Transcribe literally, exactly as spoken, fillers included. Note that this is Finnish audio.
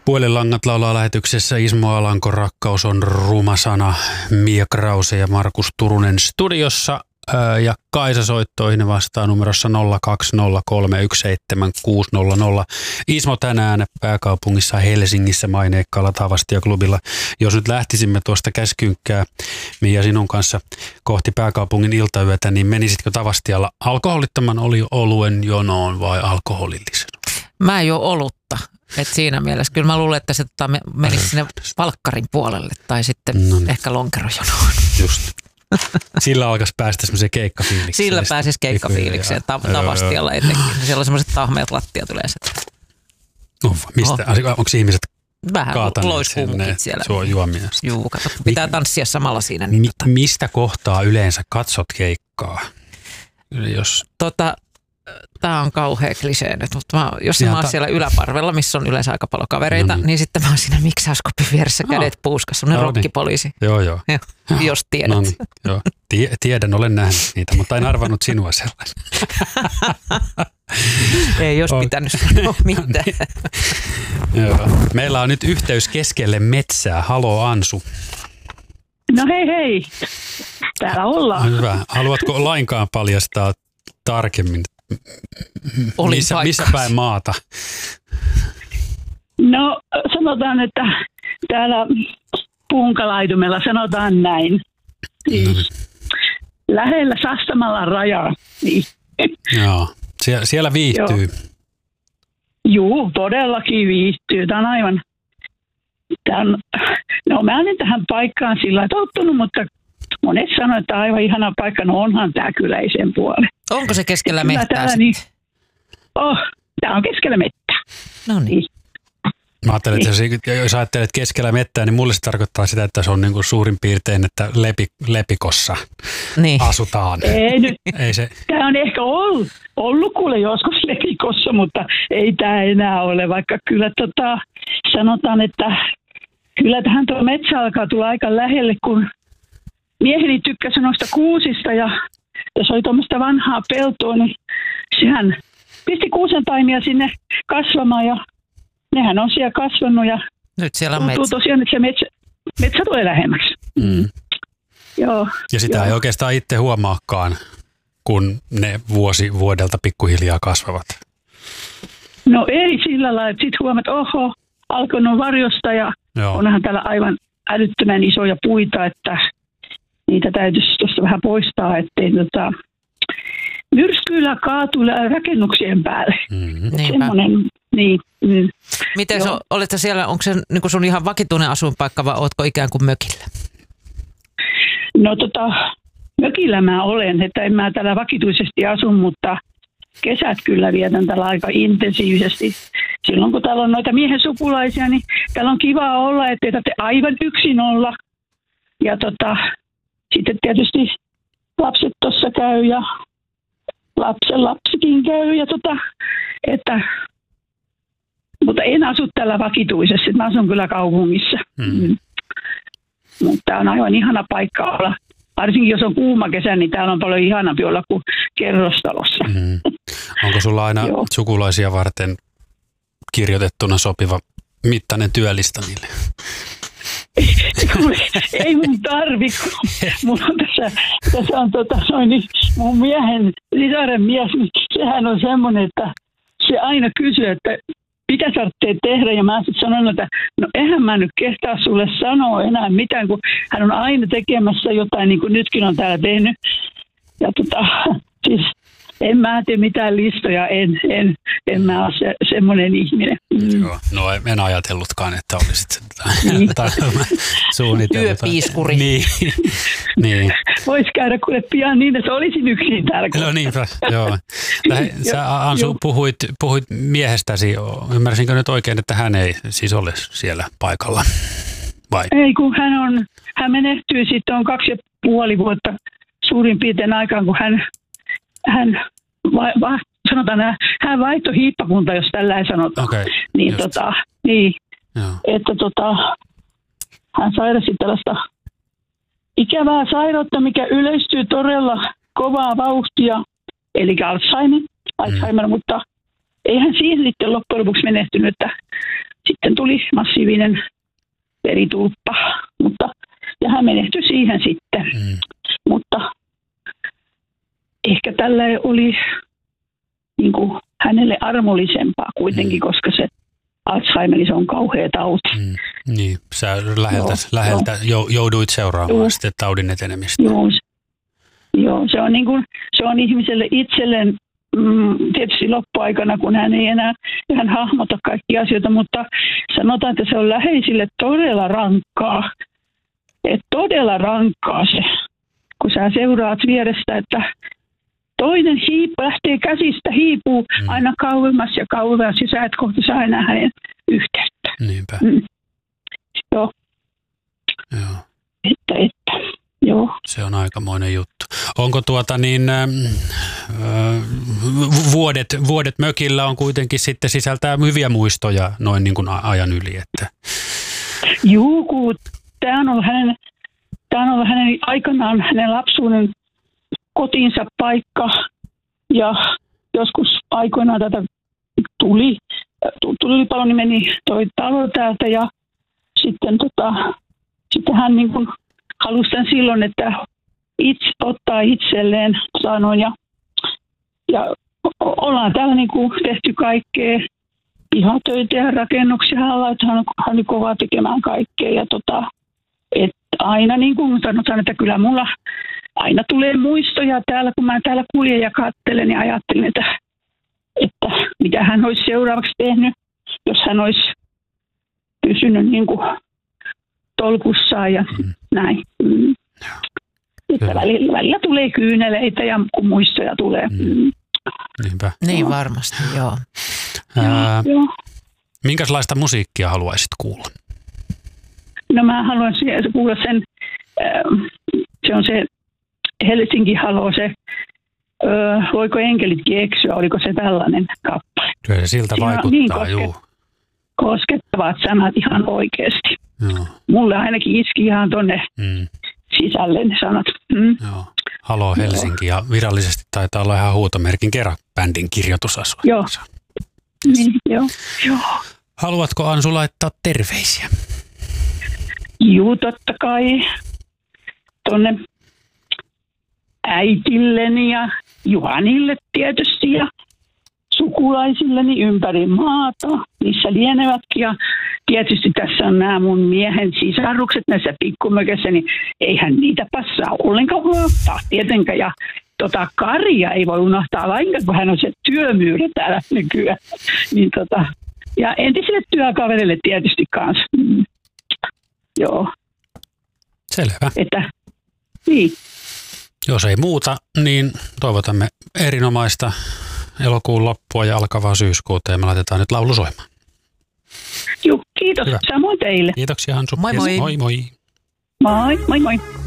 Puolilangat laulaa lähetyksessä Ismo Alanko, Rakkaus on ruma sana, Mia Krause ja Markus Turunen studiossa. Ja Kaisa soittoihin vastaa numerossa nolla kaksi nolla kolme yksi seitsemän kuusi nolla nolla. Ismo tänään pääkaupungissa Helsingissä maineikkaalla Tavastia-klubilla. Jos nyt lähtisimme tuosta Käskynkkää, Mia, sinun kanssa kohti pääkaupungin iltayötä, niin menisitkö Tavastialla alkoholittoman oli oluen jonoon vai alkoholillisen? Mä en juo olutta. Et siinä mielessä kyllä mä luulen, että se tota, menisi sinne valkkarin puolelle tai sitten no niin. ehkä lonkerojonoon. Just. Sillä alkaisi päästä semmoiseen keikkafiilikseen. Sillä pääsisi keikkafiilikseen Tavastialla etenkin. Siellä on semmoiset tahmeat lattiat yleensä. Uh, mistä? Oh. Onko ihmiset vähän kaataneet loiskuumukit siellä? Suo juomia. Juu, kato, pitää Mi- tanssia samalla siinä. Niin mi- tota. Mistä kohtaa yleensä katsot keikkaa? Jos... Tota, Tämä on kauhea klisee nyt, mutta mä, jos mä oon ta- siellä yläparvella, missä on yleensä aika paljon kavereita, no niin. niin sitten mä oon siinä miksauskopin vieressä no. kädet puuskassa, semmoinen no, rokkipoliisi. Niin. Joo, joo. Jos tiedät. No niin, joo. Tie- tiedän, olen nähnyt niitä, mutta en arvannut sinua sellainen. Ei jos pitänyt sanoa mitään. Joo. Meillä on nyt yhteys keskelle metsää. Halo Ansu. No hei hei, täällä ollaan. Hyvä. Haluatko lainkaan paljastaa tarkemmin? Missä, missä päin maata? No sanotaan, että täällä Punkalaitumella sanotaan näin. Siis mm. lähellä Sastamalan rajaa. Niin. Joo, Sie- siellä viihtyy. Joo, todellakin viihtyy. Tämä on aivan... Tämä on, no mä olen tähän paikkaan sillä tottunut, mutta monet sanoo, että aivan ihana paikka. No onhan tämä kyllä ei sen puolelle. Onko se keskellä mettää niin, oh, tämä on keskellä mettää. No niin. Mä ajattelen, että jos ajattelet keskellä mettää, niin mulle se tarkoittaa sitä, että se on niin kuin suurin piirtein, että lepi, lepikossa niin. asutaan. Ei nyt. Ei se... Tämä on ehkä ollut, ollut kuule joskus lepikossa, mutta ei tämä enää ole, vaikka kyllä tota, sanotaan, että kyllä tähän tuo metsä alkaa tulla aika lähelle, kun mieheni tykkäsi noista kuusista ja jos oli tuommoista vanhaa peltoa, niin sehän pisti kuusentaimia sinne kasvamaan ja nehän on siellä kasvanut ja nyt siellä on metsä. Tosiaan, että se metsä, metsä tulee lähemmäksi. Mm. Joo, ja sitä joo. ei oikeastaan itse huomaakaan, kun ne vuosi vuodelta pikkuhiljaa kasvavat. No ei sillä lailla, että sitten huomaat, että oho, alkanut varjosta ja joo. onhan täällä aivan älyttömän isoja puita, että niitä täytyisi tuossa vähän poistaa, ettei tota, myrskyillä kaatu rakennuksien päälle. Mm-hmm. Semmoinen, niin. Mm. Miten se, oletko siellä, onko se niin sun ihan vakituinen asuinpaikka vai oletko ikään kuin mökillä? No tota, mökillä mä olen, että en mä täällä vakituisesti asu, mutta kesät kyllä vietän täällä aika intensiivisesti. Silloin kun täällä on noita miehen sukulaisia, niin täällä on kiva olla, ettei tarvitse aivan yksin olla. Ja tota, sitten tietysti lapset tuossa käy ja lapsen lapsikin käy. Ja tota, että, mutta en asu täällä vakituisesti, mä asun kyllä kaupungissa. Mm. Mm. Mutta tämä on aivan ihana paikka olla. Varsinkin jos on kuuma kesä, niin täällä on paljon ihanampi olla kuin kerrostalossa. Mm. Onko sulla aina sukulaisia varten kirjoitettuna sopiva mittainen työlista niille? Ei mun tarvi, kun mulla on tässä, tässä on tota, noin, niin mun miehen sisaren mies, niin sehän on semmoinen, että se aina kysyy, että mitä tarvitsee tehdä, ja mä sitten sanon, että no eihän mä nyt kehtaa sulle sanoa enää mitään, kun hän on aina tekemässä jotain, niin kuin nytkin on täällä tehnyt. Ja tota, siis en mä tee mitään listoja, en, en, en mä ole se, semmoinen ihminen. Mm. Joo, no en ajatellutkaan, että olisit sen niin. suunnitellut. Työpiiskuri. Niin. niin. Voisi käydä kuule pian niin, että olisin yksin täällä. No niinpä, joo. Sä Ansu puhuit, puhuit miehestäsi, ymmärsinkö nyt oikein, että hän ei siis ole siellä paikalla? Vai? Ei, kun hän on, hän menehtyi sitten on kaksi ja puoli vuotta suurin piirtein aikaan, kun hän hän, va, va, sanotaan, hän vaihtoi hiippakunta, jos tällä ei sanota. Okay, niin, tota, niin että tota, hän sairasi tällaista ikävää sairautta, mikä yleistyy todella kovaa vauhtia, eli Alzheimer, Alzheimer mm. mutta eihän siihen sitten loppujen lopuksi menehtynyt, että sitten tuli massiivinen veritulppa, mutta, ja hän menehtyi siihen sitten. Mm. Mutta ehkä tällä oli niin kuin hänelle armollisempaa kuitenkin, mm. koska se Alzheimer, se on kauhea tauti. Mm. Niin, sä läheltä, joo, läheltä joo. jouduit seuraamaan joo. sitten taudin etenemistä. Joo, joo se, on niin kuin, se on ihmiselle itselleen mm, tietysti loppuaikana, kun hän ei enää hän hahmota kaikkia asioita, mutta sanotaan, että se on läheisille todella rankkaa. Et todella rankkaa se, kun sä seuraat vierestä, että toinen hiip, lähtee käsistä, hiipuu mm. aina kauemmas ja kauemmas, ja sä et kohta saa enää hänen yhteyttä. Niinpä. Mm. Joo. Joo. Että, että, joo. Se on aikamoinen juttu. Onko tuota niin, äh, vuodet, vuodet mökillä on kuitenkin sitten sisältää hyviä muistoja noin niin kuin ajan yli, että... Juu, kun tämä on ollut hänen, tämä on ollut hänen aikanaan hänen lapsuuden kotinsa paikka, ja joskus aikoinaan tätä tuli, tulipalo, niin meni toi talo täältä, ja sitten, tota, sitten hän niin kuin halusi tämän silloin, että itse, ottaa itselleen, sanoin, ja, ja ollaan täällä niin kuin tehty kaikkea, pihatöitä ja rakennuksia alla, että hän, hän on kovaa tekemään kaikkea, ja tota, että aina niin kuin sanotaan, että kyllä mulla aina tulee muistoja täällä, kun mä täällä kuljen ja katselen ja ajattelen, että, että mitä hän olisi seuraavaksi tehnyt, jos hän olisi pysynyt niin kuin tolkussaan ja mm. näin. Mm. Että välillä, välillä tulee kyyneleitä ja kun muistoja tulee. Mm. Niinpä. Niin no. Varmasti, joo. Ää, joo. Minkälaista musiikkia haluaisit kuulla? No mä haluan kuulla sen, se on se Helsinki Halo, se voiko enkelitkin eksyä, oliko se tällainen kappale? Kyllä se siltä siinä vaikuttaa, niin koske- juu. Koskettavat sanat ihan oikeasti. Joo. Mulle ainakin iski ihan tonne mm. sisälle ne sanat. Mm. Joo. Halo Helsinki, joo. Ja virallisesti taitaa olla ihan huutomerkin kerran bändin kirjoitusasua. Joo. Niin, joo. joo. Haluatko Ansu laittaa terveisiä? Juu, totta kai. Tuonne äitilleni ja Juhanille tietysti ja sukulaisilleni ympäri maata, missä lienevätkin. Ja tietysti tässä on nämä mun miehen sisarukset näissä pikkumökeissä, niin eihän niitä passaa ollenkaan unohtaa tietenkään. Ja tota Karia ei voi unohtaa lainkaan, kun hän on se työmyyrä täällä nykyään. Niin tota, ja entisille työkaverille tietysti kanssa. Mm. Joo. Selvä. Että, niin. Jos ei muuta, niin toivotamme erinomaista elokuun loppua ja alkavaa syyskuuta ja me laitetaan nyt laulu soimaan. Joo, kiitos. Hyvä. Samoin teille. Kiitoksia Hansu. Moi moi. Moi moi. Moi, moi moi.